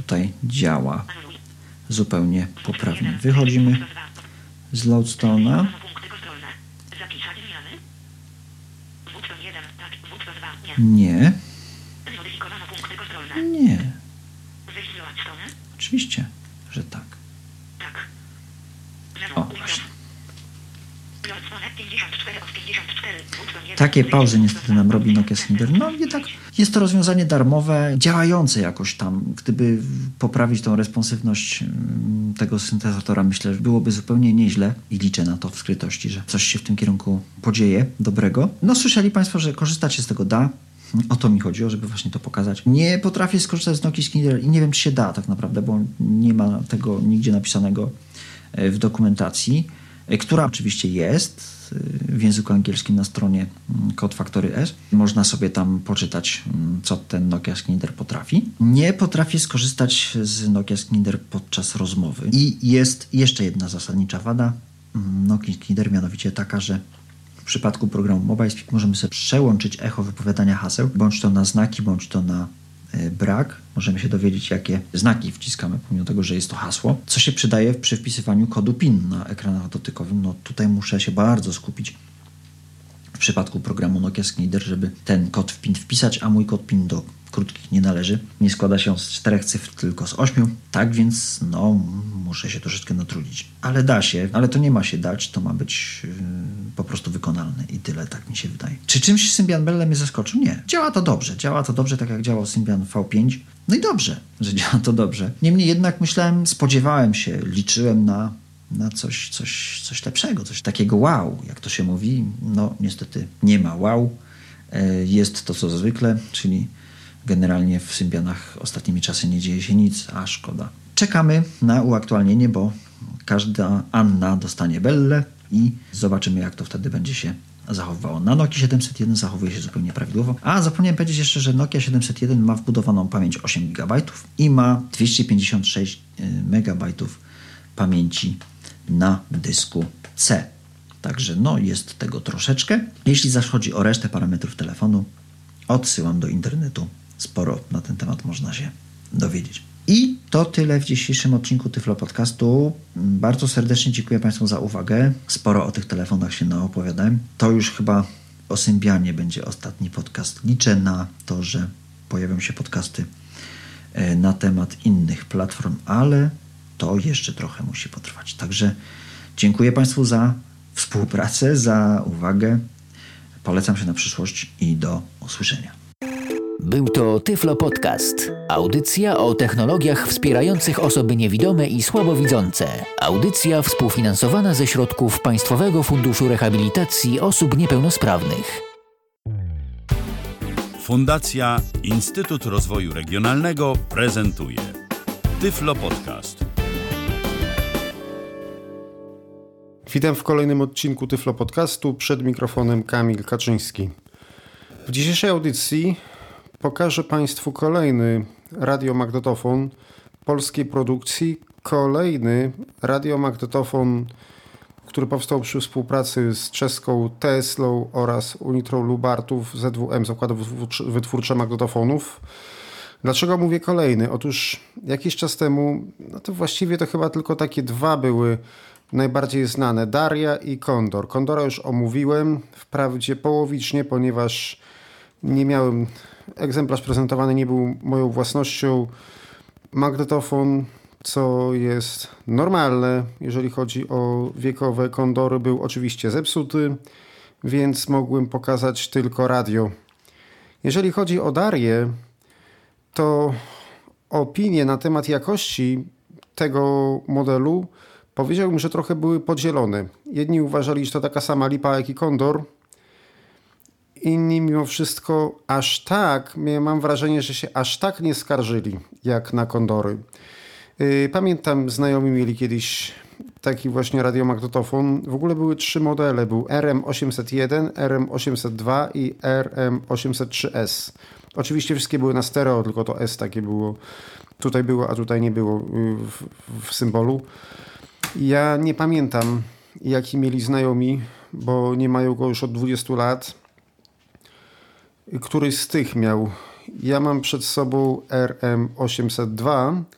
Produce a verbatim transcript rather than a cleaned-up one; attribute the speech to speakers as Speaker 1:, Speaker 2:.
Speaker 1: tutaj działa zupełnie poprawnie. Wychodzimy z Loadstone'a. Nie. Nie. Oczywiście, że tak. O, właśnie. Takie pauzy niestety nam robi Nokia Cinder. No jednak jest to rozwiązanie darmowe, działające jakoś tam. Gdyby poprawić tą responsywność tego syntezatora, myślę, że byłoby zupełnie nieźle i liczę na to w skrytości, że coś się w tym kierunku podzieje dobrego. No słyszeli Państwo, że korzystać się z tego da. O to mi chodziło, żeby właśnie to pokazać. Nie potrafię skorzystać z Nokii Cinder i nie wiem, czy się da tak naprawdę, bo nie ma tego nigdzie napisanego w dokumentacji, która oczywiście jest w języku angielskim na stronie Code Factory S. Można sobie tam poczytać, co ten Nokia Cinder potrafi. Nie potrafię skorzystać z Nokia Cinder podczas rozmowy. I jest jeszcze jedna zasadnicza wada Nokia Cinder, mianowicie taka, że w przypadku programu MobileSpeak możemy sobie przełączyć echo wypowiadania haseł, bądź to na znaki, bądź to na y, brak. Możemy się dowiedzieć, jakie znaki wciskamy, pomimo tego, że jest to hasło, co się przydaje przy wpisywaniu kodu PIN na ekranach dotykowym. No tutaj muszę się bardzo skupić w przypadku programu Nokia Cinder, żeby ten kod PIN wpisać, a mój kod PIN do krótkich nie należy. Nie składa się z czterech cyfr, tylko z ośmiu. Tak więc no muszę się troszeczkę natrudzić. Ale da się, ale to nie ma się dać, to ma być yy, po prostu wykonalne i tyle, tak mi się wydaje. Czy czymś Symbian Belle mnie zaskoczył? Nie. Działa to dobrze. Działa to dobrze, tak jak działał Symbian V pięć. No i dobrze, że działa to dobrze. Niemniej jednak myślałem, spodziewałem się, liczyłem na, na coś, coś, coś lepszego, coś takiego wow, jak to się mówi. No niestety nie ma wow. Yy, jest to co zwykle, czyli generalnie w Symbianach ostatnimi czasy nie dzieje się nic, a szkoda. Czekamy na uaktualnienie, bo każda Anna dostanie Belle i zobaczymy, jak to wtedy będzie się zachowywało. Na Nokii siedemset jeden zachowuje się zupełnie prawidłowo. A zapomniałem powiedzieć jeszcze, że Nokia siedemset jeden ma wbudowaną pamięć osiem gigabajtów i ma dwieście pięćdziesiąt sześć megabajtów pamięci na dysku C. Także no jest tego troszeczkę. Jeśli zaś chodzi o resztę parametrów telefonu, odsyłam do internetu. Sporo na ten temat można się dowiedzieć. I to tyle w dzisiejszym odcinku Tyflo Podcastu. Bardzo serdecznie dziękuję Państwu za uwagę. Sporo o tych telefonach się naopowiadałem. To już chyba o Symbianie będzie ostatni podcast. Liczę na to, że pojawią się podcasty na temat innych platform, ale to jeszcze trochę musi potrwać. Także dziękuję Państwu za współpracę, za uwagę. Polecam się na przyszłość i do usłyszenia.
Speaker 2: Był to Tyflo Podcast. Audycja o technologiach wspierających osoby niewidome i słabowidzące. Audycja współfinansowana ze środków Państwowego Funduszu Rehabilitacji Osób Niepełnosprawnych.
Speaker 3: Fundacja Instytut Rozwoju Regionalnego prezentuje Tyflo Podcast.
Speaker 4: Witam w kolejnym odcinku Tyflo Podcastu. Przed mikrofonem Kamil Kaczyński. W dzisiejszej audycji pokażę Państwu kolejny radiomagnetofon polskiej produkcji. Kolejny radiomagnetofon, który powstał przy współpracy z czeską Teslą oraz Unitrą Lubartów Z W M, Zakładu Wytwórcze Magnetofonów. Dlaczego mówię kolejny? Otóż jakiś czas temu, no to właściwie to chyba tylko takie dwa były najbardziej znane. Daria i Kondor. Kondora już omówiłem, wprawdzie połowicznie, ponieważ nie miałem, egzemplarz prezentowany nie był moją własnością. Magnetofon, co jest normalne, jeżeli chodzi o wiekowe Kondory, był oczywiście zepsuty, więc mogłem pokazać tylko radio. Jeżeli chodzi o Darię, to opinie na temat jakości tego modelu powiedziałbym, że trochę były podzielone. Jedni uważali, że to taka sama lipa jak i Kondor. Inni mimo wszystko aż tak, mam wrażenie, że się aż tak nie skarżyli jak na Kondory. Pamiętam, znajomi mieli kiedyś taki właśnie radiomagnetofon. W ogóle były trzy modele. Był R M osiemset jeden, R M osiemset dwa i R M osiemset trzy S. Oczywiście wszystkie były na stereo, tylko to S takie było. Tutaj było, a tutaj nie było w, w symbolu. Ja nie pamiętam, jaki mieli znajomi, bo nie mają go już od dwudziestu lat. Któryś z tych miał. Ja mam przed sobą R M osiemset dwa,